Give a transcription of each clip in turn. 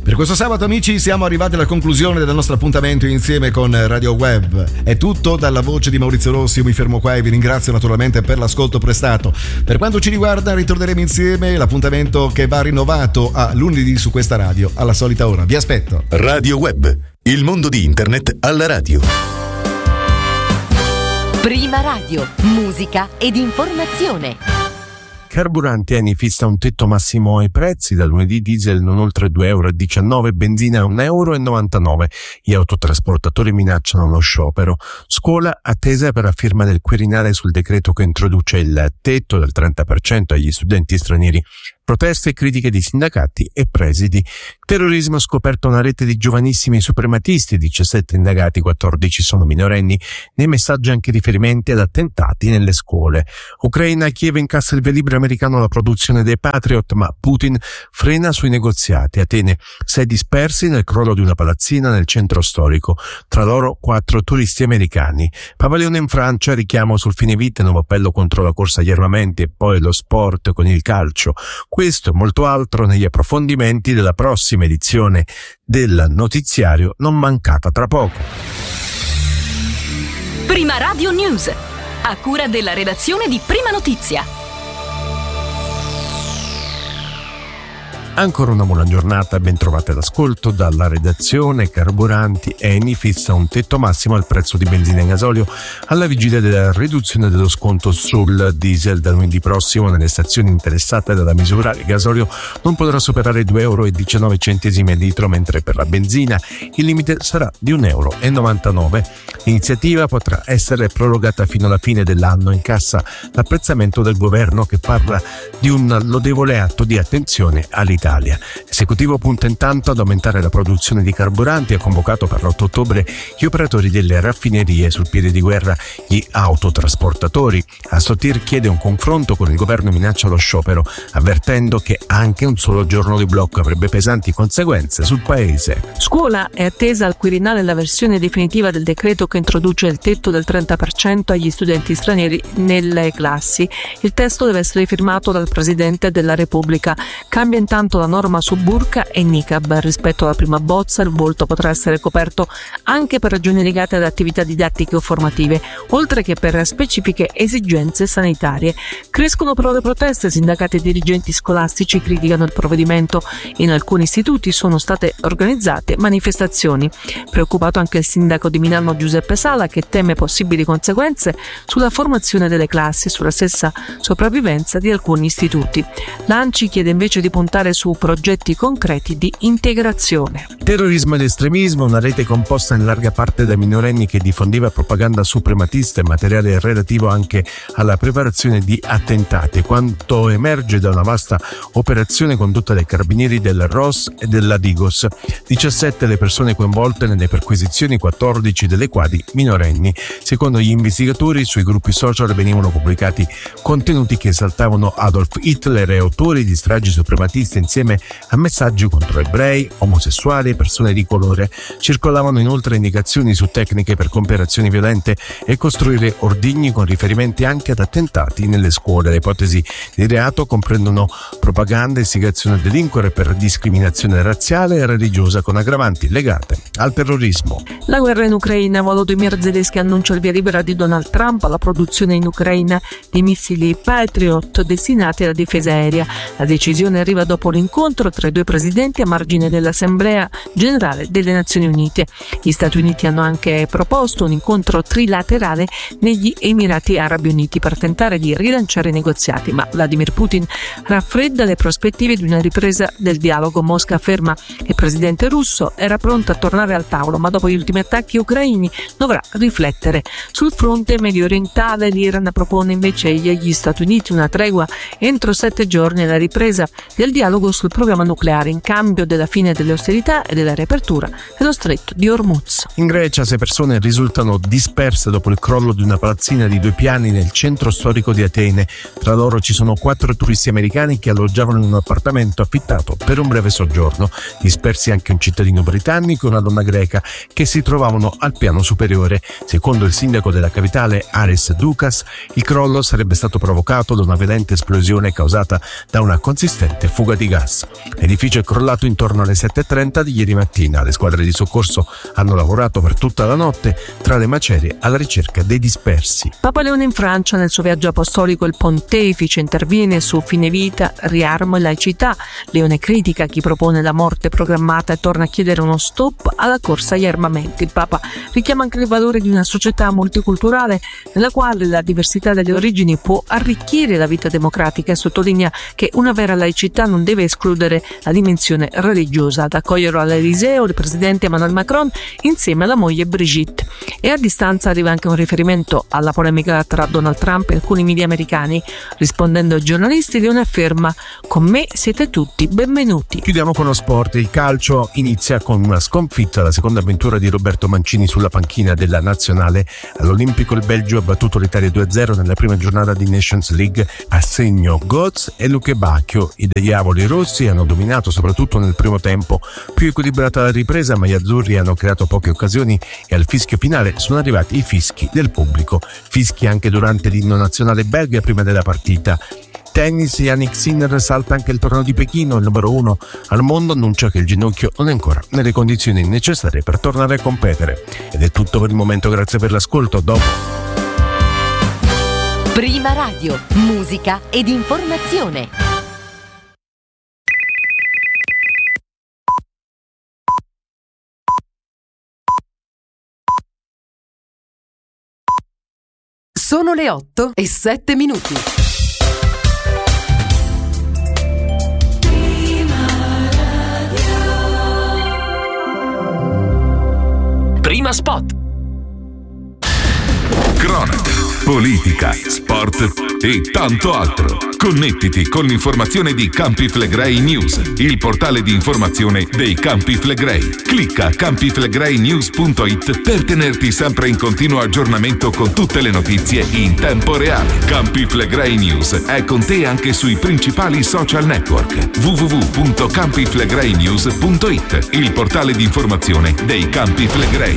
Per questo sabato, amici, siamo arrivati alla conclusione del nostro appuntamento insieme con Radio Web. È tutto dalla voce di Maurizio Rossi. Io mi fermo qua e vi ringrazio naturalmente per l'ascolto prestato. Per quanto ci riguarda, ritorneremo insieme, l'appuntamento che va rinnovato a lunedì su questa radio alla solita ora. Vi aspetto. Radio Web, il mondo di internet alla radio. Prima radio, musica ed informazione. Carburanti Eni fissa un tetto massimo ai prezzi, da lunedì diesel non oltre 2,19 €, benzina 1,99 €. Gli autotrasportatori minacciano lo sciopero. Scuola attesa per la firma del Quirinale sul decreto che introduce il tetto del 30% agli studenti stranieri. Proteste e critiche di sindacati e presidi. Terrorismo, scoperto una rete di giovanissimi suprematisti, 17 indagati, 14 sono minorenni. Nei messaggi anche riferimenti ad attentati nelle scuole. Ucraina, Kiev incassa il via libera americano alla produzione dei Patriot, ma Putin frena sui negoziati. Atene, 6 dispersi nel crollo di una palazzina nel centro storico. Tra loro 4 turisti americani. Pavalione in Francia, richiamo sul fine vita, nuovo appello contro la corsa agli armamenti e poi lo sport con il calcio. Questo e molto altro negli approfondimenti della prossima edizione del notiziario, non mancata tra poco. Prima Radio News, a cura della redazione di Prima Notizia. Ancora una buona giornata, ben trovate all'ascolto dalla redazione. Carburanti Eni fissa un tetto massimo al prezzo di benzina e gasolio alla vigilia della riduzione dello sconto sul diesel. Da lunedì prossimo nelle stazioni interessate dalla misura il gasolio non potrà superare 2,19 € a litro, mentre per la benzina il limite sarà di 1,99 €. L'iniziativa potrà essere prorogata fino alla fine dell'anno. In cassa l'apprezzamento del governo, che parla di un lodevole atto di attenzione all'Italia. L'esecutivo punta intanto ad aumentare la produzione di carburanti e ha convocato per l'8 ottobre gli operatori delle raffinerie, sul piede di guerra gli autotrasportatori. Assotir chiede un confronto con il governo e minaccia lo sciopero, avvertendo che anche un solo giorno di blocco avrebbe pesanti conseguenze sul paese. Scuola, è attesa al Quirinale la versione definitiva del decreto che introduce il tetto del 30% agli studenti stranieri nelle classi. Il testo deve essere firmato dal Presidente della Repubblica. Cambia intanto la norma su burqa e niqab. Rispetto alla prima bozza, il volto potrà essere coperto anche per ragioni legate ad attività didattiche o formative, oltre che per specifiche esigenze sanitarie. Crescono però le proteste, sindacati e dirigenti scolastici criticano il provvedimento. In alcuni istituti sono state organizzate manifestazioni. Preoccupato anche il sindaco di Milano Giuseppe Sala, che teme possibili conseguenze sulla formazione delle classi e sulla stessa sopravvivenza di alcuni istituti. L'ANCI chiede invece di puntare su progetti concreti di integrazione. Terrorismo ed estremismo, una rete composta in larga parte da minorenni che diffondeva propaganda suprematista e materiale relativo anche alla preparazione di attentati, quanto emerge da una vasta operazione condotta dai carabinieri del ROS e della Digos. 17 le persone coinvolte nelle perquisizioni, 14 delle quali minorenni. Secondo gli investigatori, sui gruppi social venivano pubblicati contenuti che esaltavano Adolf Hitler e autori di stragi suprematisti insieme a messaggi contro ebrei, omosessuali e persone di colore. Circolavano inoltre indicazioni su tecniche per compiere azioni violente e costruire ordigni con riferimenti anche ad attentati nelle scuole. Le ipotesi di reato comprendono propaganda, istigazione a delinquere per discriminazione razziale e religiosa con aggravanti legate al terrorismo. La guerra in Ucraina. Volodymyr Zelensky annuncia il via libera di Donald Trump alla produzione in Ucraina di missili Patriot destinati alla difesa aerea. La decisione arriva dopo l'incontro tra i due presidenti a margine dell'Assemblea Generale delle Nazioni Unite. Gli Stati Uniti hanno anche proposto un incontro trilaterale negli Emirati Arabi Uniti per tentare di rilanciare i negoziati, ma Vladimir Putin raffredda le prospettive di una ripresa del dialogo. Mosca afferma che il presidente russo era pronto a tornare al tavolo, ma dopo gli ultimi attacchi ucraini dovrà riflettere. Sul fronte medio orientale, l'Iran propone invece agli Stati Uniti una tregua entro 7 giorni e la ripresa del dialogo sul programma nucleare in cambio della fine delle ostilità e della riapertura dello stretto di Hormuz. In Grecia 6 persone risultano disperse dopo il crollo di una palazzina di 2 piani nel centro storico di Atene. Tra loro ci sono 4 turisti americani che alloggiavano in un appartamento affittato per un breve soggiorno. Dispersi anche un cittadino britannico e una donna greca che si trovavano al piano superiore. Secondo il sindaco della capitale, Aris Doukas, il crollo sarebbe stato provocato da una violenta esplosione causata da una consistente fuga di gas. L'edificio è crollato intorno alle 7:30 di ieri mattina. Le squadre di soccorso hanno lavorato per tutta la notte tra le macerie alla ricerca dei dispersi. Papa Leone in Francia, nel suo viaggio apostolico il pontefice interviene su fine vita, riarmo e laicità. Leone critica chi propone la morte programmata e torna a chiedere uno stop alla corsa agli armamenti. Il Papa richiama anche il valore di una società multiculturale nella quale la diversità delle origini può arricchire la vita democratica e sottolinea che una vera laicità non deve escludere la dimensione religiosa. Ad accoglierlo all'Eliseo il presidente Emmanuel Macron insieme alla moglie Brigitte. E a distanza arriva anche un riferimento alla polemica tra Donald Trump e alcuni media americani. Rispondendo ai giornalisti, Leone afferma: con me siete tutti benvenuti. Chiudiamo con lo sport. Il calcio inizia con una sconfitta. La seconda avventura di Roberto Mancini sulla panchina della nazionale. All'Olimpico il Belgio ha battuto l'Italia 2-0 nella prima giornata di Nations League a segno Götze e Luque Bacchio. I diavoli rossi hanno dominato soprattutto nel primo tempo, più equilibrata la ripresa, ma gli azzurri hanno creato poche occasioni e al fischio finale sono arrivati i fischi del pubblico. Fischi anche durante l'inno nazionale belga prima della partita. Tennis, Yannick Sinner salta anche il torneo di Pechino. Il numero 1 al mondo annuncia che il ginocchio non è ancora nelle condizioni necessarie per tornare a competere. Ed è tutto per il momento, grazie per l'ascolto. Dopo Prima Radio, musica ed informazione. Sono le 8:07. Prima Spot. Cronaca, politica, sport e tanto altro. Connettiti con l'informazione di Campi Flegrei News, il portale di informazione dei Campi Flegrei. Clicca campiflegreinews.it per tenerti sempre in continuo aggiornamento con tutte le notizie in tempo reale. Campi Flegrei News è con te anche sui principali social network. www.campiflegreinews.it, il portale di informazione dei Campi Flegrei.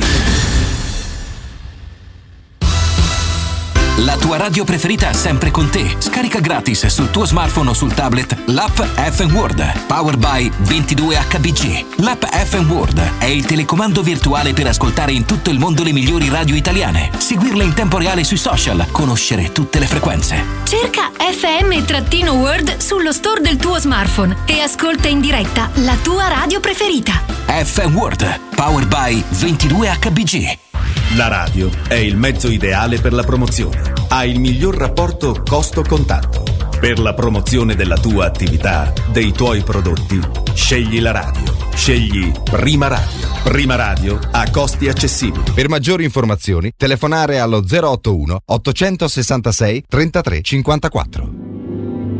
La tua radio preferita è sempre con te. Scarica gratis sul tuo smartphone o sul tablet l'app FM World, powered by 22HBG. L'app FM World è il telecomando virtuale per ascoltare in tutto il mondo le migliori radio italiane, seguirle in tempo reale sui social, conoscere tutte le frequenze. Cerca FM-World sullo store del tuo smartphone e ascolta in diretta la tua radio preferita. FM World, powered by 22HBG. La radio è il mezzo ideale per la promozione. Ha il miglior rapporto costo-contatto. Per la promozione della tua attività, dei tuoi prodotti, scegli la radio. Scegli Prima Radio. Prima Radio a costi accessibili. Per maggiori informazioni, telefonare allo 081 866 33 54.